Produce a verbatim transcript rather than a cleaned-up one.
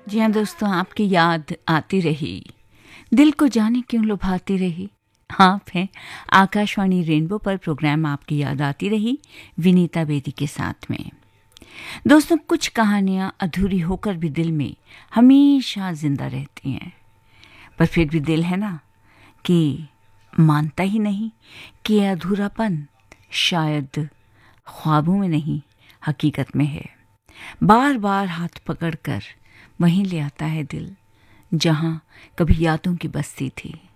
जी हाँ दोस्तों, आपकी याद आती रही, दिल को जाने क्यों लुभाती रही। आप हैं आकाशवाणी रेनबो पर, प्रोग्राम आपकी याद आती रही विनीता बेदी के साथ में। दोस्तों, कुछ कहानियाँ अधूरी होकर भी दिल में हमेशा जिंदा रहती हैं, पर फिर भी दिल है ना कि मानता ही नहीं कि यह अधूरापन शायद ख्वाबों में नहीं हकीकत में है। बार बार हाथ पकड़कर वहीं ले आता है दिल, जहाँ कभी यादों की बस्ती थी।